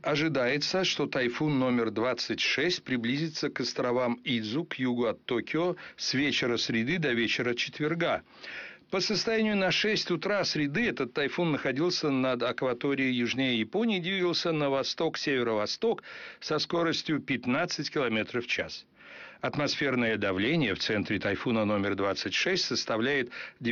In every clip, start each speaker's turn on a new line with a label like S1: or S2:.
S1: Ожидается, что тайфун номер 26 приблизится к островам Идзу, к югу от Токио, с вечера среды до вечера четверга. По состоянию на 6 утра среды этот тайфун находился над акваторией южнее Японии и двигался на восток-северо-восток со скоростью 15 км в час. Атмосферное давление в центре тайфуна номер 26 составляет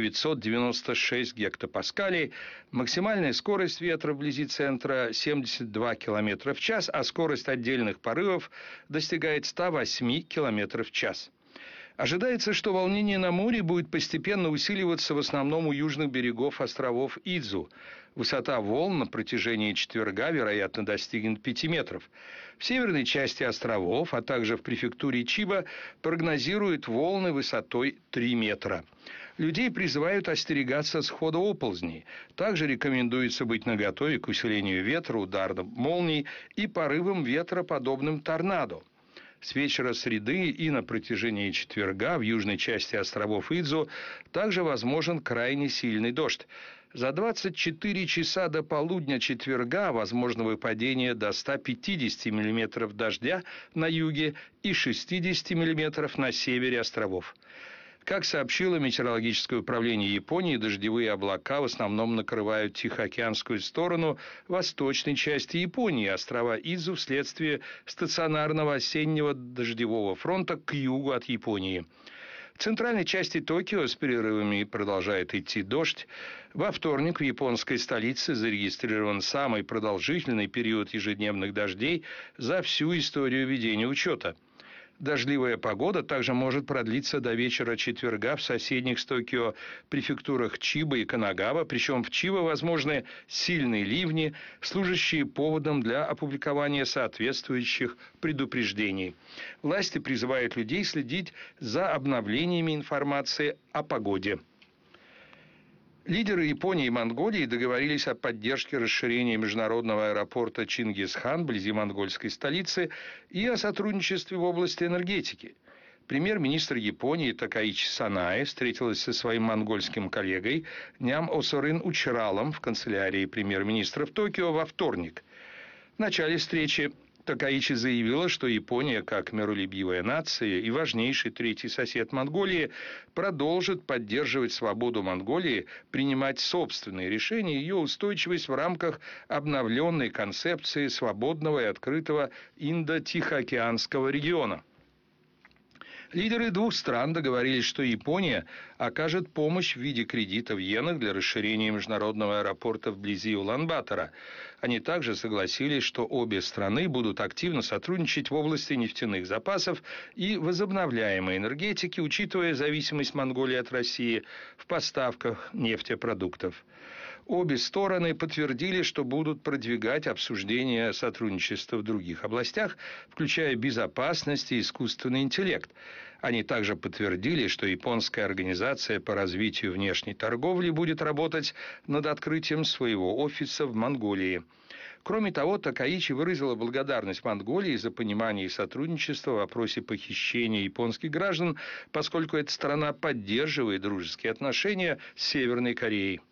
S1: 996 гектопаскалей, максимальная скорость ветра вблизи центра 72 км в час, а скорость отдельных порывов достигает 108 км в час. Ожидается, что волнение на море будет постепенно усиливаться в основном у южных берегов островов Идзу. Высота волн на протяжении четверга, вероятно, достигнет 5 метров. В северной части островов, а также в префектуре Чиба, прогнозируют волны высотой 3 метра. Людей призывают остерегаться схода оползней. Также рекомендуется быть наготове к усилению ветра, ударам молний и порывам ветра, подобным торнадо. С вечера среды и на протяжении четверга в южной части островов Идзу также возможен крайне сильный дождь. За 24 часа до полудня четверга возможно выпадение до 150 мм дождя на юге и 60 мм на севере островов. Как сообщило Метеорологическое управление Японии, дождевые облака в основном накрывают Тихоокеанскую сторону восточной части Японии, острова Идзу вследствие стационарного осеннего дождевого фронта к югу от Японии. В центральной части Токио с перерывами продолжает идти дождь. Во вторник в японской столице зарегистрирован самый продолжительный период ежедневных дождей за всю историю ведения учета. Дождливая погода также может продлиться до вечера четверга в соседних с Токио префектурах Чиба и Канагава, причем в Чиба возможны сильные ливни, служащие поводом для опубликования соответствующих предупреждений. Власти призывают людей следить за обновлениями информации о погоде. Лидеры Японии и Монголии договорились о поддержке расширения международного аэропорта Чингисхан вблизи монгольской столицы и о сотрудничестве в области энергетики. Премьер-министр Японии Такаичи Санае встретилась со своим монгольским коллегой Ням Осорын Учралом в канцелярии премьер-министра в Токио во вторник. В начале встречи Такаичи заявила, что Япония, как миролюбивая нация и важнейший третий сосед Монголии, продолжит поддерживать свободу Монголии принимать собственные решения и ее устойчивость в рамках обновленной концепции свободного и открытого Индо-Тихоокеанского региона. Лидеры двух стран договорились, что Япония окажет помощь в виде кредита в иенах для расширения международного аэропорта вблизи Улан-Батора. Они также согласились, что обе страны будут активно сотрудничать в области нефтяных запасов и возобновляемой энергетики, учитывая зависимость Монголии от России в поставках нефтепродуктов. Обе стороны подтвердили, что будут продвигать обсуждение сотрудничества в других областях, включая безопасность и искусственный интеллект. Они также подтвердили, что японская организация по развитию внешней торговли будет работать над открытием своего офиса в Монголии. Кроме того, Такаичи выразила благодарность Монголии за понимание и сотрудничество в вопросе похищения японских граждан, поскольку эта страна поддерживает дружеские отношения с Северной Кореей.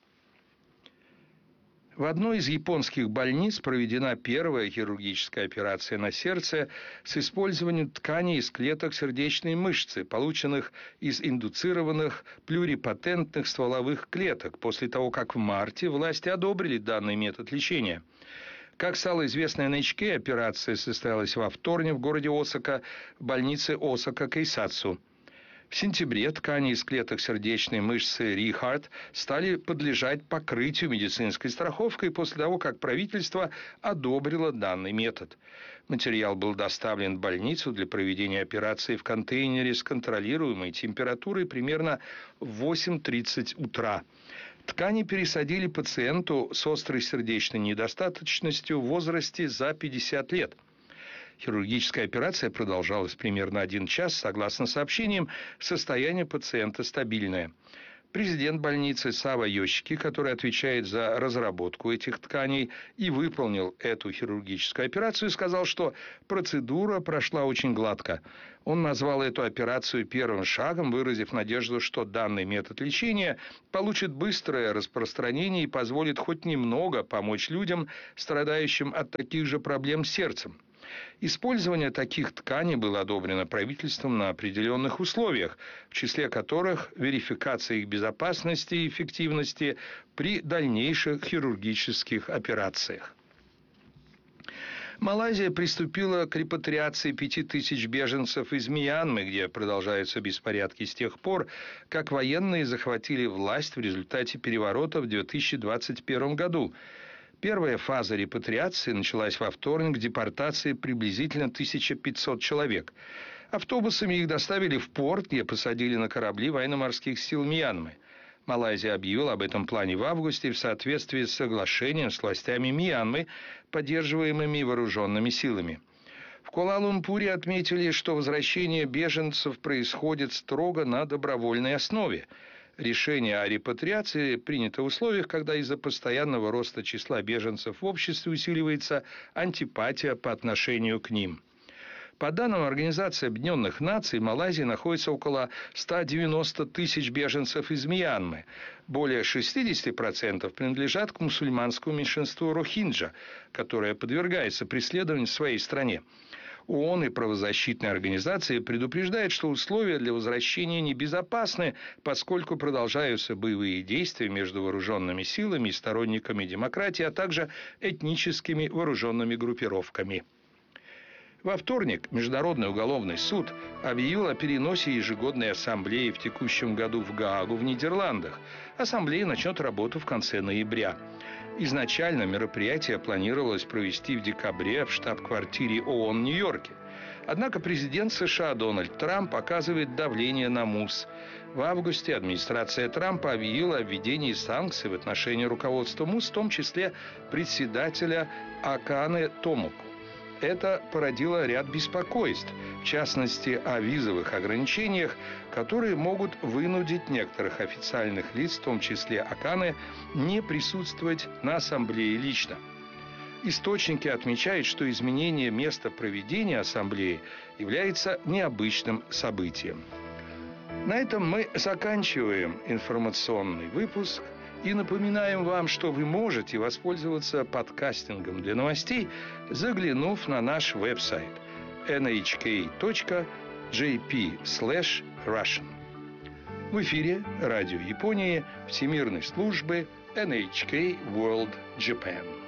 S1: В одной из японских больниц проведена первая хирургическая операция на сердце с использованием тканей из клеток сердечной мышцы, полученных из индуцированных плюрипотентных стволовых клеток, после того, как в марте власти одобрили данный метод лечения. Как стало известно NHK, операция состоялась во вторник в городе Осака, в больнице Осака Кейсацу. В сентябре ткани из клеток сердечной мышцы Рихард стали подлежать покрытию медицинской страховкой после того, как правительство одобрило данный метод. Материал был доставлен в больницу для проведения операции в контейнере с контролируемой температурой примерно в 8:30 утра. Ткани пересадили пациенту с острой сердечной недостаточностью в возрасте за 50 лет. Хирургическая операция продолжалась примерно 1 час. Согласно сообщениям, состояние пациента стабильное. Президент больницы Сава Йошики, который отвечает за разработку этих тканей и выполнил эту хирургическую операцию, сказал, что процедура прошла очень гладко. Он назвал эту операцию первым шагом, выразив надежду, что данный метод лечения получит быстрое распространение и позволит хоть немного помочь людям, страдающим от таких же проблем с сердцем. Использование таких тканей было одобрено правительством на определенных условиях, в числе которых верификация их безопасности и эффективности при дальнейших хирургических операциях. Малайзия приступила к репатриации 5000 беженцев из Мьянмы, где продолжаются беспорядки с тех пор, как военные захватили власть в результате переворота в 2021 году. Первая фаза репатриации началась во вторник депортацией приблизительно 1500 человек. Автобусами их доставили в порт, где посадили на корабли военно-морских сил Мьянмы. Малайзия объявила об этом плане в августе в соответствии с соглашением с властями Мьянмы, поддерживаемыми вооруженными силами. В Куала-Лумпуре отметили, что возвращение беженцев происходит строго на добровольной основе. Решение о репатриации принято в условиях, когда из-за постоянного роста числа беженцев в обществе усиливается антипатия по отношению к ним. По данным Организации Объединенных Наций, в Малайзии находится около 190 тысяч беженцев из Мьянмы. Более 60% принадлежат к мусульманскому меньшинству рохинджа, которое подвергается преследованию в своей стране. ООН и правозащитные организации предупреждают, что условия для возвращения небезопасны, поскольку продолжаются боевые действия между вооруженными силами и сторонниками демократии, а также этническими вооруженными группировками. Во вторник Международный уголовный суд объявил о переносе ежегодной ассамблеи в текущем году в Гаагу в Нидерландах. Ассамблея начнет работу в конце ноября. Изначально мероприятие планировалось провести в декабре в штаб-квартире ООН в Нью-Йорке. Однако президент США Дональд Трамп оказывает давление на МУС. В августе администрация Трампа объявила о введении санкций в отношении руководства МУС, в том числе председателя Аканы Томоку. Это породило ряд беспокойств, в частности, о визовых ограничениях, которые могут вынудить некоторых официальных лиц, в том числе Аканы, не присутствовать на ассамблее лично. Источники отмечают, что изменение места проведения ассамблеи является необычным событием. На этом мы заканчиваем информационный выпуск. И напоминаем вам, что вы можете воспользоваться подкастингом для новостей, заглянув на наш веб-сайт nhk.jp/Russian. В эфире Радио Японии Всемирной службы NHK World Japan.